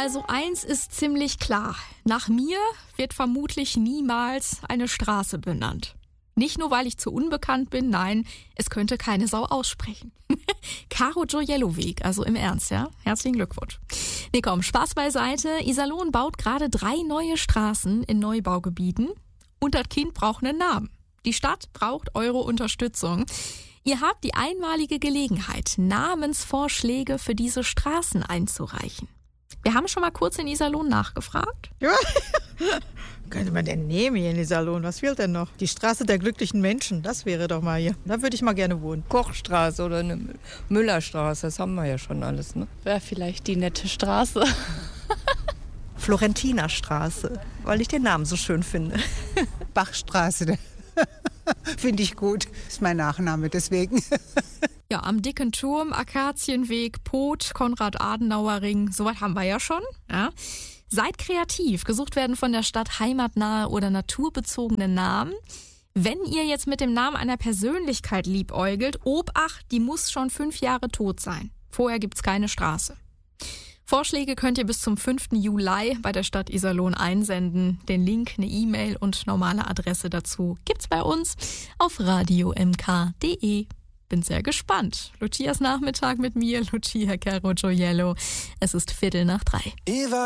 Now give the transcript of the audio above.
Also eins ist ziemlich klar. Nach mir wird vermutlich niemals eine Straße benannt. Nicht nur, weil ich zu unbekannt bin, nein, es könnte keine Sau aussprechen. Caro Gioiello-Weg, also im Ernst, ja? Herzlichen Glückwunsch. Nee, komm, Spaß beiseite. Iserlohn baut gerade 3 neue Straßen in Neubaugebieten und das Kind braucht einen Namen. Die Stadt braucht eure Unterstützung. Ihr habt die einmalige Gelegenheit, Namensvorschläge für diese Straßen einzureichen. Wir haben schon mal kurz in Iserlohn nachgefragt. Ja. Könnte man denn nehmen hier in Iserlohn? Was fehlt denn noch? Die Straße der glücklichen Menschen, das wäre doch mal hier. Da würde ich mal gerne wohnen. Kochstraße oder eine Müllerstraße, das haben wir ja schon alles, ne? Wäre vielleicht die nette Straße. Florentinerstraße, weil ich den Namen so schön finde. Bachstraße, finde ich gut. Ist mein Nachname, deswegen. Ja, am Dicken Turm, Akazienweg, Pot, Konrad-Adenauer-Ring, soweit haben wir ja schon. Ja. Seid kreativ, gesucht werden von der Stadt heimatnahe oder naturbezogene Namen. Wenn ihr jetzt mit dem Namen einer Persönlichkeit liebäugelt, Obacht, die muss schon 5 Jahre tot sein. Vorher gibt's keine Straße. Vorschläge könnt ihr bis zum 5. Juli bei der Stadt Iserlohn einsenden. Den Link, eine E-Mail und normale Adresse dazu gibt's bei uns auf radiomk.de. Bin sehr gespannt. Lucias Nachmittag mit mir, Lucia Caro Gioiello. Es ist 2:15.